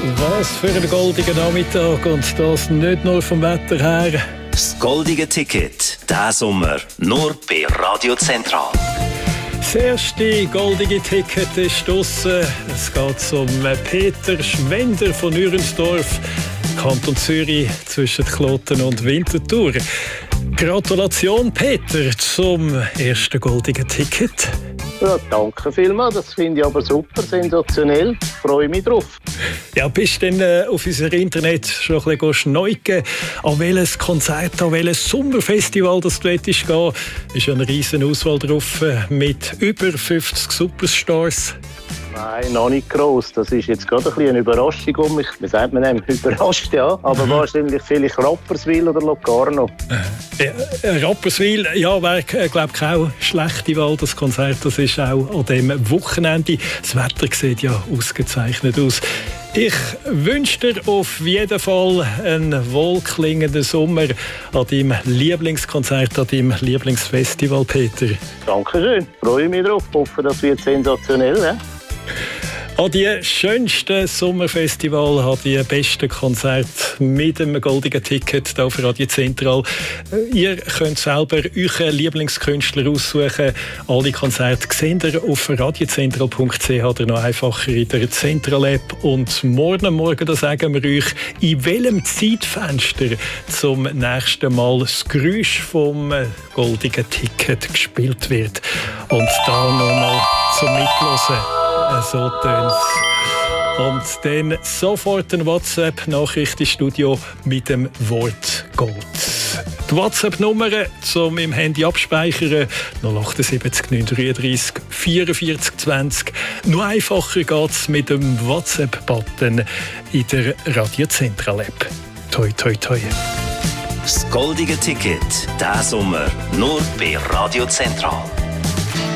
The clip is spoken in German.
Was für ein goldiger Nachmittag und das nicht nur vom Wetter her. Das goldige Ticket, diesen Sommer, nur bei Radio Zentral. Das erste goldige Ticket ist draussen. Es geht um Peter Schwender von Nürensdorf, Kanton Zürich, zwischen Kloten und Winterthur. Gratulation, Peter, zum ersten goldigen Ticket. Ja, danke vielmals, das finde ich aber super, sensationell, freue mich drauf. Ja, bist du denn auf unserem Internet schon ein bisschen schneuken, an welches Konzert, an welches Sommerfestival das du gehen willst? Ist ja eine riesen Auswahl drauf mit über 50 Superstars. Nein, noch nicht gross. Das ist jetzt gerade ein bisschen eine Überraschung um mich. Wie sagt man eben? Überrascht, ja. Aber wahrscheinlich vielleicht Rapperswil oder Locarno. Rapperswil, ja, wäre, glaube ich, keine schlechte Wahl, das Konzert. Das ist auch an diesem Wochenende. Das Wetter sieht ja ausgezeichnet aus. Ich wünsche dir auf jeden Fall einen wohlklingenden Sommer an deinem Lieblingskonzert, an deinem Lieblingsfestival, Peter. Dankeschön, freue mich drauf. Hoffe, das wird sensationell. Ja? An die schönsten Sommerfestival, an die besten Konzerte mit einem goldigen Ticket hier für Radio Zentral. Ihr könnt selber euren Lieblingskünstler aussuchen. Alle Konzerte seht ihr auf radiozentral.ch oder noch einfacher in der Zentral-App. Und morgen, da sagen wir euch, in welchem Zeitfenster zum nächsten Mal das Geräusch vom goldigen Ticket gespielt wird. Und da nochmal zum Mitlosen. So tönt's. Und dann sofort eine WhatsApp-Nachricht ins Studio mit dem Wort Gold. Die WhatsApp-Nummer zum im Handy abspeichern 078 933 44 20. Nur einfacher geht's mit dem WhatsApp-Button in der Radio Zentral-App. Toi, toi, toi. Das goldige Ticket, diesen Sommer, nur bei Radio Zentral.